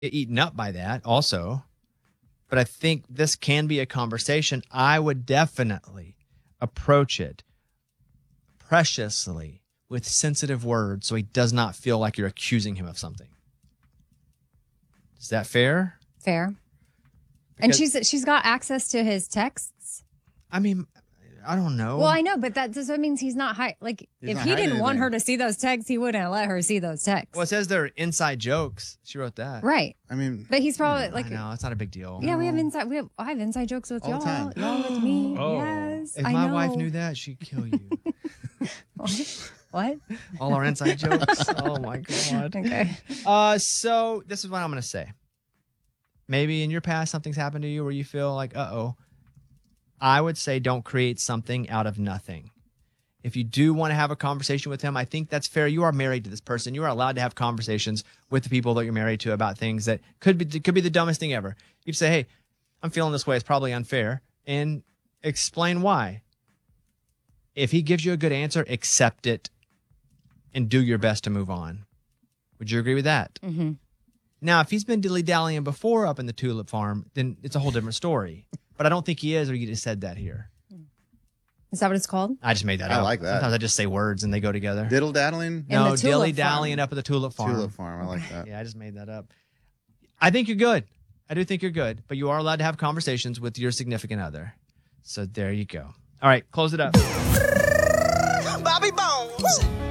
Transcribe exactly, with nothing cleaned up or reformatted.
get eaten up by that also. But I think this can be a conversation. I would definitely approach it preciously with sensitive words so he does not feel like you're accusing him of something. Is that fair? Fair. Because, and she's she's got access to his texts. I mean, I don't know. Well, I know, but that does that means he's not high. Like, He's if not he hiding didn't want anything. her to see those texts, he wouldn't let her see those texts. Well, it says they're inside jokes. She wrote that. Right. I mean, but he's probably like, no, it's not a big deal. yeah, we have inside. We have. I have inside jokes with All the y'all. time. Y'all with me. Oh. Yes. If I my know. wife knew that, she'd kill you. What? All our inside jokes. Oh my god. Okay. Uh, so this is what I'm gonna say. Maybe in your past something's happened to you where you feel like, uh oh. I would say don't create something out of nothing. If you do want to have a conversation with him, I think that's fair. You are married to this person. You are allowed to have conversations with the people that you're married to about things that could be could be the dumbest thing ever. You say, hey, I'm feeling this way. It's probably unfair. And explain why. If he gives you a good answer, accept it and do your best to move on. Would you agree with that? Mm-hmm. Now, if he's been dilly-dallying before up in the tulip farm, then it's a whole different story. But I don't think he is, or you just said that here. Is that what it's called? I just made that I up. like that. Sometimes I just say words and they go together. Diddle daddling? No, dilly-dallying up at the tulip farm. Tulip farm. I like that. Yeah, I just made that up. I think you're good. I do think you're good. But you are allowed to have conversations with your significant other. So there you go. All right, close it up. Bobby Bones.